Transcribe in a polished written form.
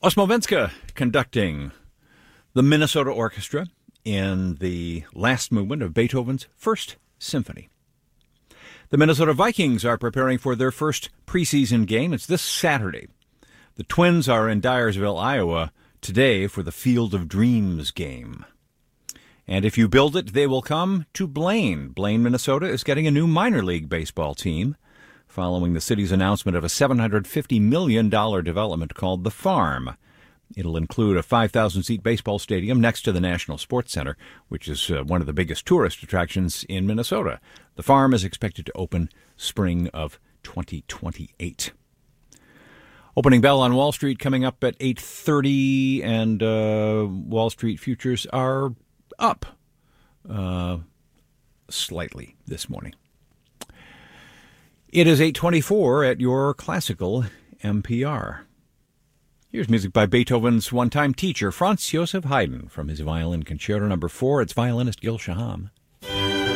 Osmovenska conducting the Minnesota Orchestra in the last movement of Beethoven's First Symphony. The Minnesota Vikings are preparing for their first preseason game. It's this Saturday. The Twins are in Dyersville, Iowa, today for the Field of Dreams game. And if you build it, they will come to Blaine. Blaine, Minnesota is getting a new minor league baseball team following the city's announcement of a $750 million development called The Farm. It'll include a 5,000-seat baseball stadium next to the National Sports Center, which is one of the biggest tourist attractions in Minnesota. The Farm is expected to open spring of 2028. Opening bell on Wall Street coming up at 8:30, and Wall Street futures are up slightly this morning. It is 8:24 at your classical NPR. Here's music by Beethoven's one-time teacher, Franz Joseph Haydn, from his Violin Concerto No. 4. It's violinist Gil Shaham.